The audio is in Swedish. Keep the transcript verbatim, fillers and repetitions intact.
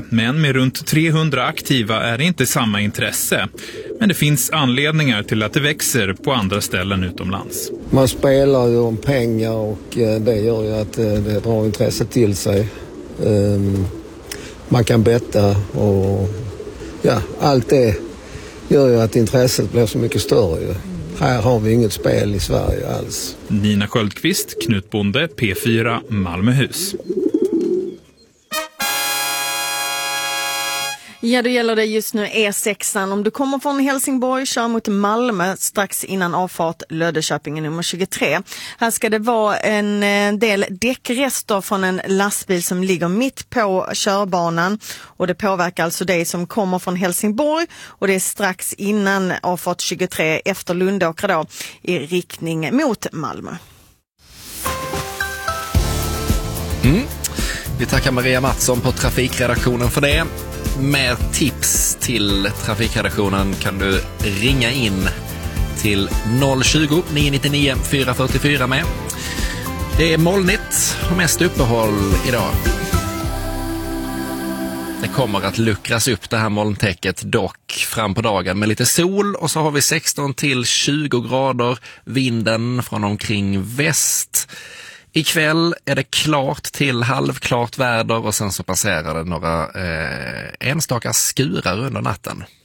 Sverige, men med runt trehundra aktiva är det inte samma intresse. Men det finns anledningar till att det växer på andra ställen utomlands. Man spelar ju om pengar och det gör ju att det drar intresse till sig. Man kan betta och ja, allt det gör ju att intresset blir så mycket större. Här har vi inget spel i Sverige alls. Nina Sköldqvist, Knut Bonde, P fyra, Malmöhus. Ja, det gäller det just nu E sexan. Om du kommer från Helsingborg, kör mot Malmö strax innan avfart Löddeköping nummer tjugotre. Här ska det vara en del däckrester från en lastbil som ligger mitt på körbanan. Och det påverkar alltså dig som kommer från Helsingborg. Och det är strax innan avfart tjugotre efter Lundåkra då, i riktning mot Malmö. Mm. Vi tackar Maria Mattsson på trafikredaktionen för det. Mer tips till trafikredaktionen kan du ringa in till noll tjugo, nio nio nio, fyra fyra fyra med. Det är molnigt och mest uppehåll idag. Det kommer att luckras upp det här molntäcket dock fram på dagen med lite sol, och så har vi sexton till tjugo grader, vinden från omkring väst. Ikväll är det klart till halvklart väder och sen så passerar det några eh, enstaka skurar under natten.